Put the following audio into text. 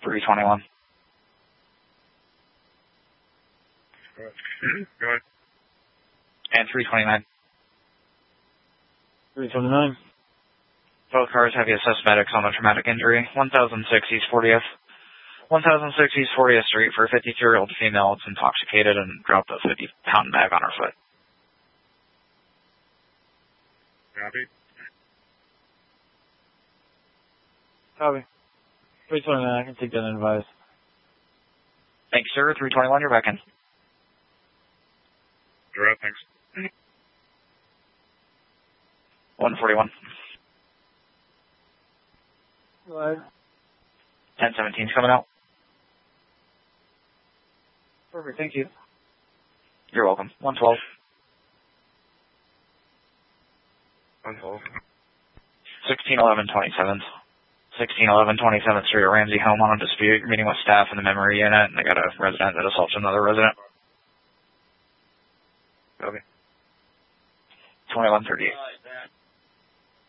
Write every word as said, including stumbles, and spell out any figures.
three twenty-one. Go ahead. And three twenty-nine. three twenty-nine. Both cars have you assessed medics on a traumatic injury. one thousand six East fortieth. one thousand six East fortieth Street for a fifty-two-year-old female that's intoxicated and dropped a fifty-pound bag on her foot. Copy. Copy. three twenty-nine, I can take that in advice. Thanks, sir. three twenty-one, you're back in. You're out, thanks. one forty-one. Go ahead. ten seventeen's coming out. Perfect, thank you. You're welcome. one twelve. one twelve. sixteen eleven twenty-seventh. sixteen eleven twenty-seventh Street at Ramsey Home on a dispute. You're meeting with staff in the memory unit, and they got a resident that assaults another resident. Okay. twenty-one thirty-eight.